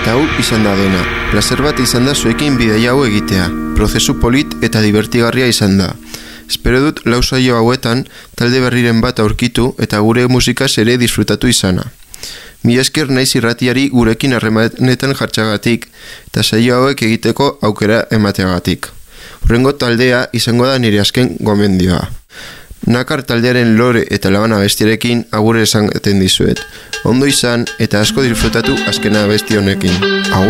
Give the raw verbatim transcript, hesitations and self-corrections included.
Eta hau izan da dena. Plazer bat izan da zuekin bidaia hau egitea. Prozesu polit eta divertigarria izan da. Espero dut lau saio hauetan talde berriren bat aurkitu eta gure musikaz ere disfrutatu izana. Mi esker naiz irratiari gurekin harremanetan jartxagatik eta saio hauek egiteko aukera emateagatik. Hurrengo taldea izango da nire azken gomendioa. Nakar taldearen lore eta labana bestiarekin agure esan dizuet. Ondo izan eta asko disfrutatu azkena besti honekin. Agur.